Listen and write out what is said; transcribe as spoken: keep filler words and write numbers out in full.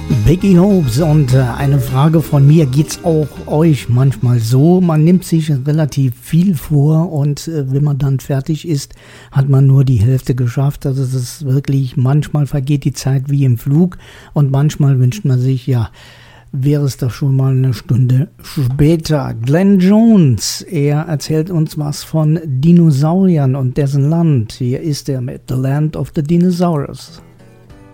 Becky Hopes und äh, eine Frage von mir, geht's auch euch manchmal so? Man nimmt sich relativ viel vor und äh, wenn man dann fertig ist, hat man nur die Hälfte geschafft. Also es ist wirklich, manchmal vergeht die Zeit wie im Flug und manchmal wünscht man sich, ja, wäre es doch schon mal eine Stunde später. Glenn Jones, er erzählt uns was von Dinosauriern und dessen Land. Hier ist er mit The Land of the Dinosaurs.